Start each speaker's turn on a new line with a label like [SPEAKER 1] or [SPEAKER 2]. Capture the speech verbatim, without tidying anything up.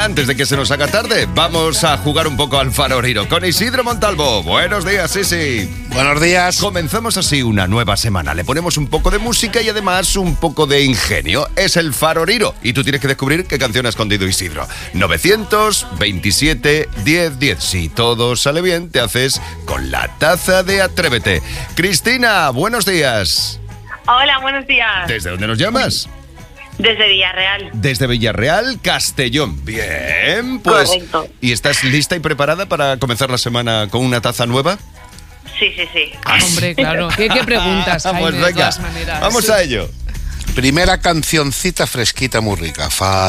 [SPEAKER 1] Antes de que se nos haga tarde, vamos a jugar un poco al Faroriro con Isidro Montalvo. Buenos días, Isi.
[SPEAKER 2] Buenos días.
[SPEAKER 1] Comenzamos así una nueva semana. Le ponemos un poco de música y además un poco de ingenio. Es el Faroriro y tú tienes que descubrir qué canción ha escondido Isidro. novecientos veintisiete diez diez. Si todo sale bien, te haces con la taza de Atrévete. Cristina, buenos días.
[SPEAKER 3] Hola, buenos días.
[SPEAKER 1] ¿Desde dónde nos llamas?
[SPEAKER 3] Desde Villarreal.
[SPEAKER 1] Desde Villarreal, Castellón. Bien, pues...
[SPEAKER 3] Correcto.
[SPEAKER 1] ¿Y estás lista y preparada para comenzar la semana con una taza nueva?
[SPEAKER 3] Sí, sí, sí.
[SPEAKER 4] Hombre, claro. ¿Qué, qué preguntas, Jaime,
[SPEAKER 1] Pues
[SPEAKER 4] de
[SPEAKER 1] venga,
[SPEAKER 4] todas maneras?
[SPEAKER 1] vamos a ello.
[SPEAKER 2] Primera cancioncita fresquita, muy rica. Fa